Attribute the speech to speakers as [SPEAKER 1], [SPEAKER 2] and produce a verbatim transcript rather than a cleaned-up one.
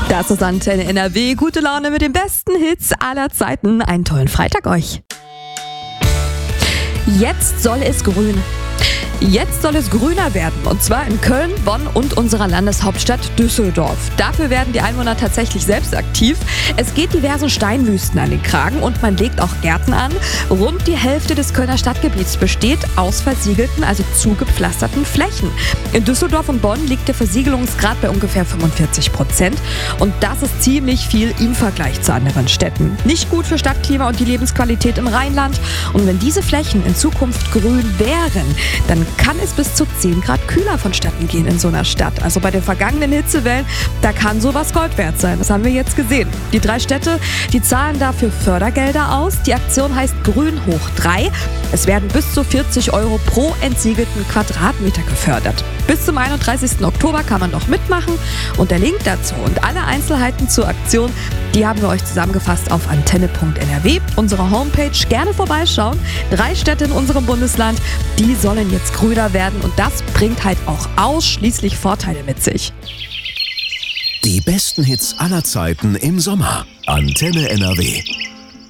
[SPEAKER 1] Das ist Antenne N R W. Gute Laune mit den besten Hits aller Zeiten. Einen tollen Freitag euch. Jetzt soll es grün. Jetzt soll es grüner werden, und zwar in Köln, Bonn und unserer Landeshauptstadt Düsseldorf. Dafür werden die Einwohner tatsächlich selbst aktiv. Es geht diversen Steinwüsten an den Kragen und man legt auch Gärten an. Rund die Hälfte des Kölner Stadtgebiets besteht aus versiegelten, also zugepflasterten Flächen. In Düsseldorf und Bonn liegt der Versiegelungsgrad bei ungefähr fünfundvierzig Prozent und das ist ziemlich viel im Vergleich zu anderen Städten. Nicht gut für Stadtklima und die Lebensqualität im Rheinland. Und wenn diese Flächen in Zukunft grün wären, dann kann es bis zu zehn Grad kühler vonstatten gehen in so einer Stadt. Also bei den vergangenen Hitzewellen, da kann sowas Gold wert sein. Das haben wir jetzt gesehen. Die drei Städte, die zahlen dafür Fördergelder aus. Die Aktion heißt Grün hoch drei. Es werden bis zu vierzig Euro pro entsiegelten Quadratmeter gefördert. Bis zum einunddreißigsten Oktober kann man noch mitmachen. Und der Link dazu und alle Einzelheiten zur Aktion, die haben wir euch zusammengefasst auf antenne punkt n r w, unsere Homepage. Gerne vorbeischauen. Drei Städte in unserem Bundesland, die sollen jetzt grüner werden und das bringt halt auch ausschließlich Vorteile mit sich.
[SPEAKER 2] Die besten Hits aller Zeiten im Sommer. Antenne N R W.